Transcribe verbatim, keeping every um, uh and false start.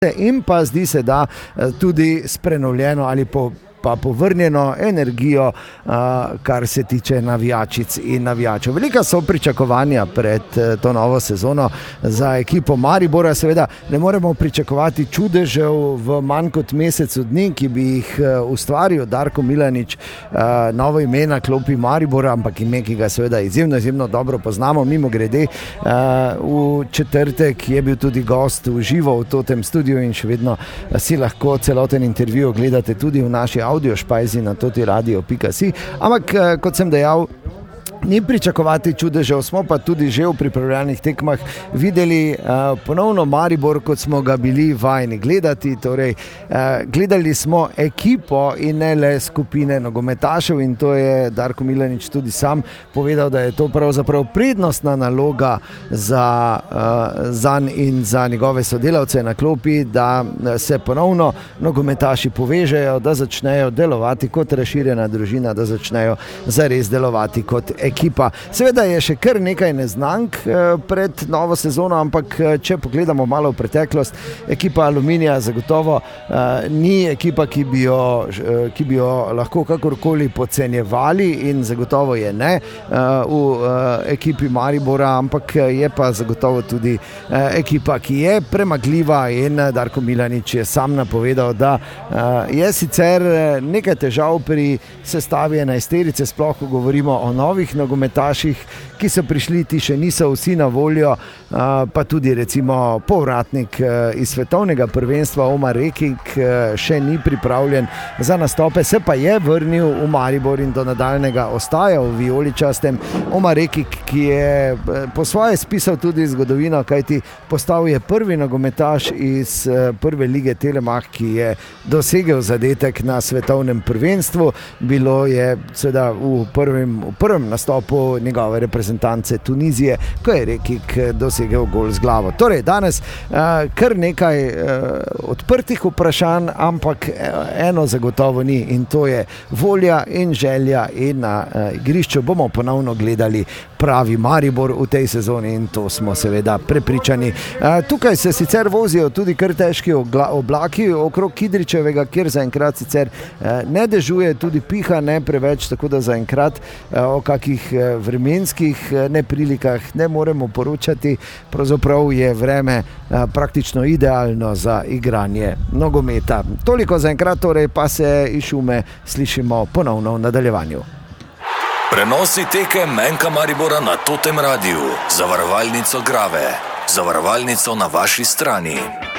in pa zdi se, da tudi s prenovljeno ali po pa povrnjeno energijo, uh, kar se tiče navijačic in navijačev. Velika so pričakovanja pred uh, to novo sezono za ekipo Maribora. Seveda ne moremo pričakovati čudežev v manj kot mesecu dni, ki bi jih uh, ustvaril Darko Milanič, uh, novo ime na klopi Maribora, ampak ime, ki ga seveda izjemno, izjemno dobro poznamo. Mimo grede, uh, v četrtek je bil tudi gost v živo v Totem studiu in še vedno si lahko celoten intervju gledate tudi v naši audio špajzi na totiradio pika si, ampak kot sem dejal, ni pričakovati čudežev, smo pa tudi že v pripravljalnih tekmah videli uh, ponovno Maribor, kot smo ga bili vajeni gledati, torej uh, gledali smo ekipo in ne le skupine nogometašev in to je Darko Milanič tudi sam povedal, da je to pravzaprav prednostna naloga za uh, zanj in za njegove sodelavce na klopi, da se ponovno nogometaši povežejo, da začnejo delovati kot razširjena družina, da začnejo zares delovati kot ekipa. Ekipa. Seveda je še kar nekaj neznank pred novo sezono, ampak če pogledamo malo v preteklost, ekipa Aluminija zagotovo uh, ni ekipa, ki bi, jo, ki bi jo lahko kakorkoli podcenjevali in zagotovo je ne uh, v uh, ekipi Maribora, ampak je pa zagotovo tudi uh, ekipa, ki je premagljiva in Darko Milanič je sam napovedal, da uh, je sicer nekaj težav pri sestavi enajsterice, sploh ko govorimo o novih nogometaših, ki so prišli, ti še niso vsi na voljo, pa tudi recimo povratnik iz svetovnega prvenstva Omar Rekik še ni pripravljen za nastope, se pa je vrnil v Maribor in do nadaljnega ostaja v vijoličastem. Omar Rekik, ki je po svoje spisal tudi zgodovino, kajti postal je prvi nogometaš iz prve lige Telemach, ki je dosegel zadetek na svetovnem prvenstvu. Bilo je seveda v prvem, v prvem nastopu njegove reprezentance Tunizije, ko je Rekik dosegel gol z glavo. Torej, danes uh, kar nekaj uh, odprtih vprašanj, ampak eno zagotovo ni in to je volja in želja in na uh, igrišču bomo ponovno gledali pravi Maribor v tej sezoni in to smo seveda prepričani. Uh, tukaj se sicer vozijo tudi kar težki oblaki okrog Kidričevega, kjer zaenkrat sicer uh, ne dežuje, tudi piha ne preveč, tako da zaenkrat uh, o kakih uh, vremenskih uh, neprilikah ne moremo poročati. Pravzaprav je vreme uh, praktično idealno za igranje nogometa. Toliko zaenkrat, torej pa se iz šume slišimo ponovno v nadaljevanju. Prenosi tekem Enka Maribora na Totem Radiu, zavarovalnico Grave, zavarovalnico na vaši strani.